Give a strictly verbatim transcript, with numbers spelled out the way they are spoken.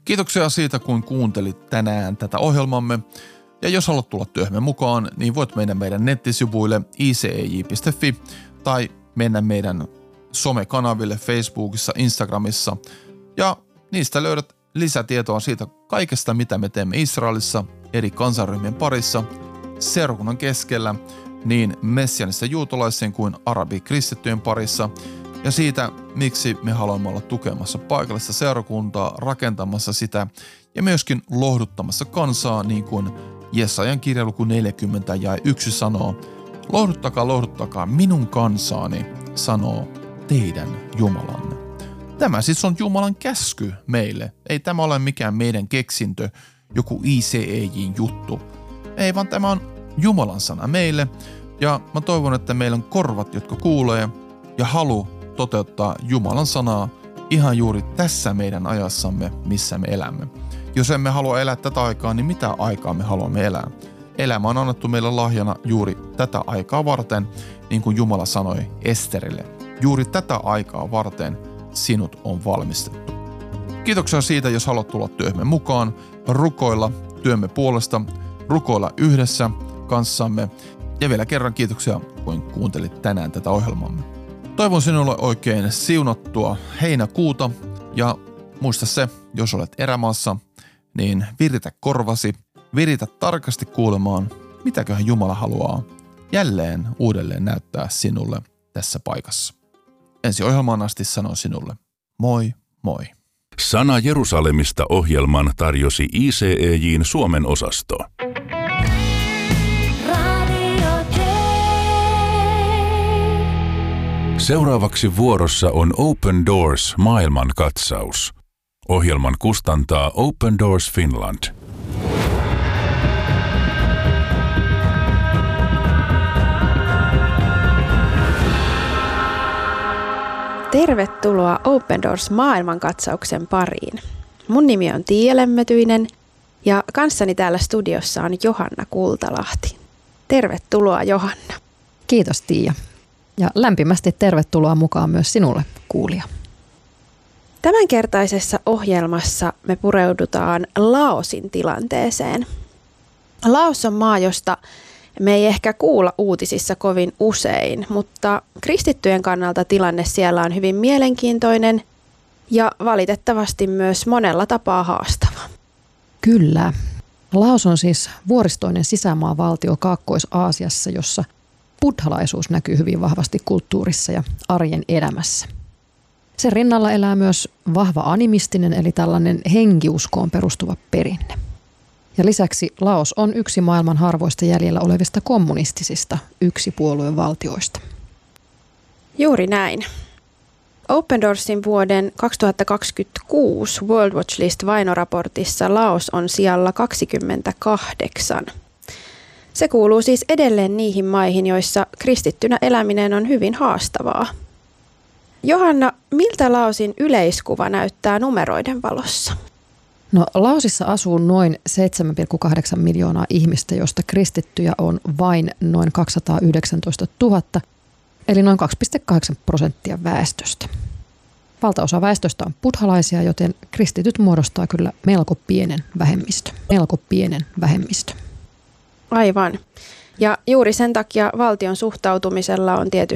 Kiitoksia siitä, kun kuuntelit tänään tätä ohjelmamme. Ja jos haluat tulla työhön mukaan, niin voit mennä meidän nettisivuille i c e j piste f i tai mennä meidän somekanaville Facebookissa, Instagramissa. Ja niistä löydät lisätietoa siitä kaikesta, mitä me teemme Israelissa eri kansanryhmien parissa, seurakunnan keskellä, niin messianissa juutalaisen kuin arabikristittyjen parissa, ja siitä, miksi me haluamme olla tukemassa paikallista seurakuntaa, rakentamassa sitä ja myöskin lohduttamassa kansaa, niin kuin Jesajan kirja luku neljäkymmentä ja yksi sanoo, lohduttakaa, lohduttakaa minun kansaani, sanoo teidän Jumalanne. Tämä siis on Jumalan käsky meille. Ei tämä ole mikään meidän keksintö, joku I C E J:n juttu. Ei, vaan tämä on Jumalan sana meille. Ja mä toivon, että meillä on korvat, jotka kuulee ja halu toteuttaa Jumalan sanaa ihan juuri tässä meidän ajassamme, missä me elämme. Jos emme halua elää tätä aikaa, niin mitä aikaa me haluamme elää? Elämä on annettu meille lahjana juuri tätä aikaa varten, niin kuin Jumala sanoi Esterille. Juuri tätä aikaa varten sinut on valmistettu. Kiitoksia siitä, jos haluat tulla työhömme mukaan, rukoilla työmme puolesta, rukoilla yhdessä kanssamme. Ja vielä kerran kiitoksia, kun kuuntelit tänään tätä ohjelmamme. Toivon sinulle oikein siunattua heinäkuuta ja muista se, jos olet erämaassa, niin viritä korvasi, viritä tarkasti kuulemaan, mitäköhän Jumala haluaa jälleen uudelleen näyttää sinulle tässä paikassa. Ensi ohjelmaan asti sanon sinulle moi moi. Sana Jerusalemista -ohjelman tarjosi I C E J:n Suomen osasto. Seuraavaksi vuorossa on Open Doors maailmankatsaus. Ohjelman kustantaa Open Doors Finland. Tervetuloa Open Doors maailmankatsauksen pariin. Mun nimi on Tiia Lemmetyinen ja kanssani täällä studiossa on Johanna Kultalahti. Tervetuloa Johanna. Kiitos Tiia. Ja lämpimästi tervetuloa mukaan myös sinulle, kuulija. Tämänkertaisessa ohjelmassa me pureudutaan Laosin tilanteeseen. Laos on maa, josta me ei ehkä kuulla uutisissa kovin usein, mutta kristittyjen kannalta tilanne siellä on hyvin mielenkiintoinen ja valitettavasti myös monella tapaa haastava. Kyllä. Laos on siis vuoristoinen sisämaavaltio Kaakkois-Aasiassa, jossa buddhalaisuus näkyy hyvin vahvasti kulttuurissa ja arjen elämässä. Sen rinnalla elää myös vahva animistinen eli tällainen henkiuskoon perustuva perinne. Ja lisäksi Laos on yksi maailman harvoista jäljellä olevista kommunistisista yksipuolueen valtioista. Juuri näin. Open Doorsin vuoden kaksituhattakaksikymmentäkuusi World Watch List vainoraportissa Laos on sijalla kaksikymmentäkahdeksan. Se kuuluu siis edelleen niihin maihin, joissa kristittynä eläminen on hyvin haastavaa. Johanna, miltä Laosin yleiskuva näyttää numeroiden valossa? No, Laosissa asuu noin seitsemän pilkku kahdeksan miljoonaa ihmistä, joista kristittyjä on vain noin kaksisataayhdeksäntoista tuhatta, eli noin kaksi pilkku kahdeksan prosenttia väestöstä. Valtaosa väestöstä on buddhalaisia, joten kristityt muodostaa kyllä melko pienen vähemmistö. Melko pienen vähemmistö. Aivan. Ja juuri sen takia valtion suhtautumisella on tietysti